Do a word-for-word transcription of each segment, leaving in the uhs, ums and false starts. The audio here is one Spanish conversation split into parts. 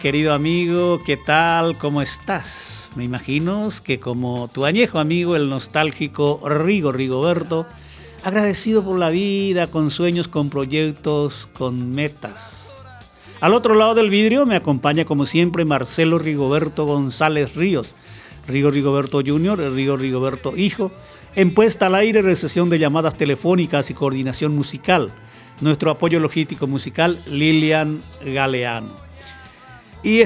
querido amigo, ¿qué tal? ¿Cómo estás? Me imagino que como tu añejo amigo, el nostálgico Rigo Rigoberto, agradecido por la vida, con sueños, con proyectos, con metas. Al otro lado del vidrio me acompaña como siempre Marcelo Rigoberto González Ríos, Rigo Rigoberto junior, Rigo Rigoberto hijo, en puesta al aire, recepción de llamadas telefónicas y coordinación musical. Nuestro apoyo logístico musical, Lilian Galeano. Y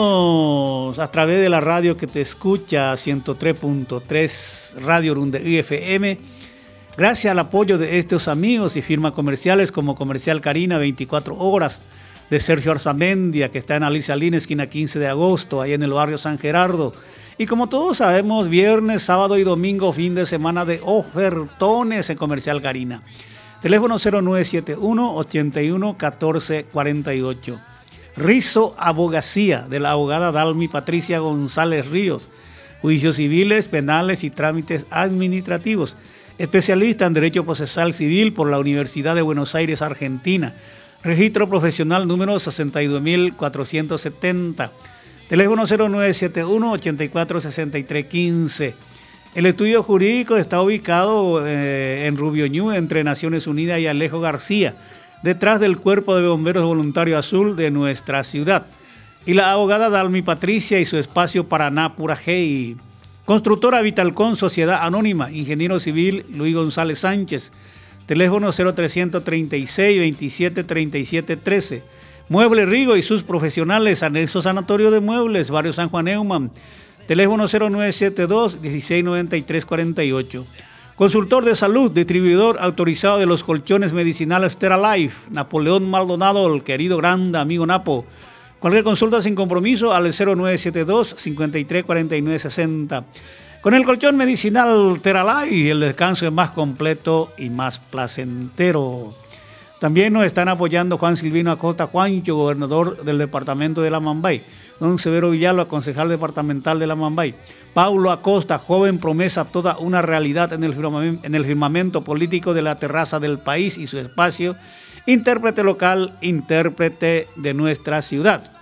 estamos a través de la radio que te escucha, ciento tres punto tres Radio Rundería F M, gracias al apoyo de estos amigos y firmas comerciales como Comercial Karina, veinticuatro horas, de Sergio Arzamendia, que está en Alicia Lina, esquina quince de agosto, ahí en el barrio San Gerardo. Y como todos sabemos, viernes, sábado y domingo, fin de semana de ofertones en Comercial Karina. Teléfono cero nueve siete uno, ochenta y uno, catorce cuarenta y ocho. Rizo Abogacía, de la abogada Dalmi Patricia González Ríos. Juicios civiles, penales y trámites administrativos. Especialista en Derecho Procesal Civil por la Universidad de Buenos Aires, Argentina. Registro profesional número sesenta y dos mil cuatrocientos setenta. Teléfono cero nueve siete uno, ochenta y cuatro, sesenta y tres quince. El estudio jurídico está ubicado eh, en Rubio Ñu, entre Naciones Unidas y Alejo García, detrás del Cuerpo de Bomberos Voluntario Azul de nuestra ciudad. Y la abogada Dalmi Patricia y su espacio Paraná Purajey. Constructora Vitalcon, Sociedad Anónima, Ingeniero Civil Luis González Sánchez. Teléfono cero trescientos treinta y seis, veintisiete, treinta y siete, trece. Mueble Rigo y sus profesionales, Anexo Sanatorio de Muebles, Barrio San Juan Neumann. Teléfono cero nueve siete dos, dieciséis noventa y tres cuarenta y ocho. Consultor de salud, distribuidor autorizado de los colchones medicinales Teralife, Napoleón Maldonado, el querido grande amigo Napo. Cualquier consulta sin compromiso al cero nueve siete dos, cincuenta y tres cuarenta y nueve sesenta. Con el colchón medicinal Teralife, el descanso es más completo y más placentero. También nos están apoyando Juan Silvino Acosta Juancho, gobernador del departamento de La Mambay. Don Severo Villalba, concejal departamental de La Mambay. Paulo Acosta, joven promesa, toda una realidad en el firmamento, en el firmamento político de la terraza del país y su espacio. Intérprete local, intérprete de nuestra ciudad.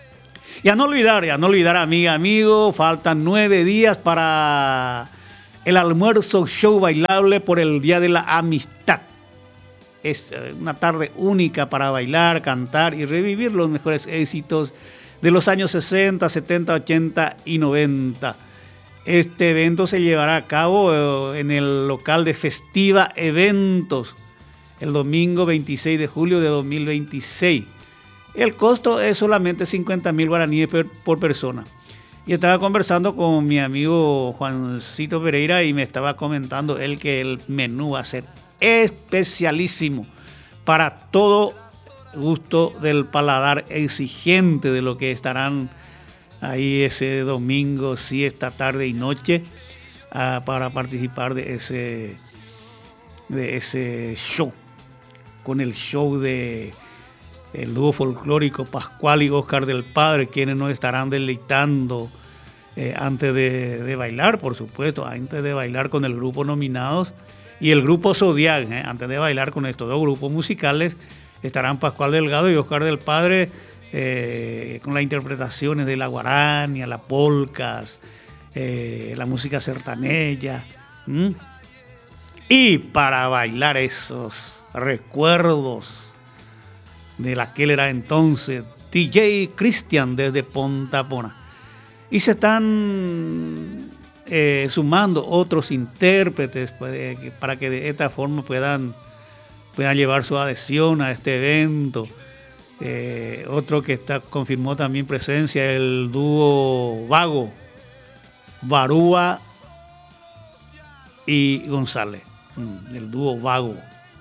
Y a no olvidar, y a no olvidar, amiga, amigo, faltan nueve días para el almuerzo show bailable por el Día de la Amistad. Es una tarde única para bailar, cantar y revivir los mejores éxitos de los años sesenta, setenta, ochenta y noventa. Este evento se llevará a cabo en el local de Festiva Eventos el domingo veintiséis de julio de dos mil veintiséis. El costo es solamente cincuenta mil guaraníes por persona. Y estaba conversando con mi amigo Juancito Pereira y me estaba comentando él que el menú va a ser especialísimo para todo gusto del paladar exigente de lo que estarán ahí ese domingo, siesta, tarde y noche uh, para participar de ese, de ese show, con el show de el dúo folclórico Pascual y Oscar del Padre, quienes nos estarán deleitando eh, antes de, de bailar, por supuesto, antes de bailar con el grupo Nominados y el grupo Zodiac, eh, antes de bailar con estos dos grupos musicales, estarán Pascual Delgado y Oscar del Padre eh, con las interpretaciones de la guarania, las polcas, eh, la música sertaneja. ¿Mm? Y para bailar esos recuerdos de la que él era entonces, D J Cristian desde Ponta Pona. Y se están eh, sumando otros intérpretes pues, eh, para que de esta forma puedan puedan llevar su adhesión a este evento. Eh, otro que está confirmó también presencia, el dúo Vago, Barúa y González. Mm, el dúo Vago,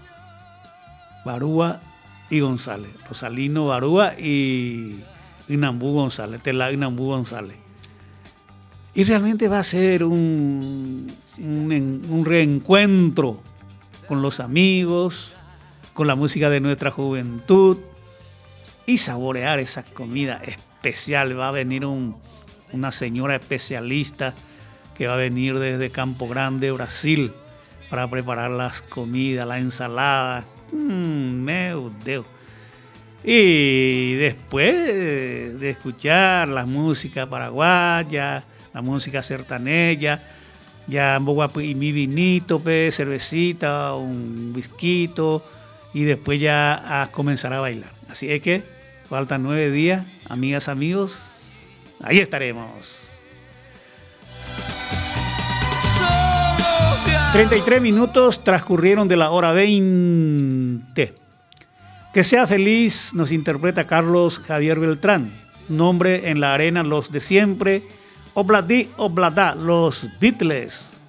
Barúa y González. Rosalino Barúa y Inambú González, Tela Inambú González. Y realmente va a ser un, un, un reencuentro con los amigos, con la música de nuestra juventud y saborear esa comida especial. Va a venir un, una señora especialista que va a venir desde Campo Grande, Brasil, para preparar las comidas, la ensalada. Mmm, meu Deus. Y después de escuchar la música paraguaya, la música sertaneja, ya y mi vinito, pe, cervecita, un whisky, y después ya a comenzar a bailar. Así es que faltan nueve días, amigas, amigos, ahí estaremos. treinta y tres minutos transcurrieron de la hora veinte. Que sea feliz nos interpreta Carlos Javier Beltrán. Nombre en la arena, los de siempre. Obladi, oblada, los Beatles.